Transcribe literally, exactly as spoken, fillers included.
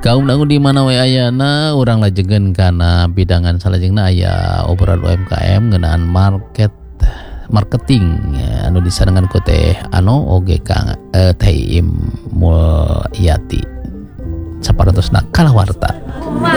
Kaum dangu di mana we ayana urang lajengeun kana bidangan salajengna aya obrolan U M K M ngeunaan market marketing ya, anu disarangan ku teh anu oge Kang eh, Teh Im Mulyati saparantos kalawarta.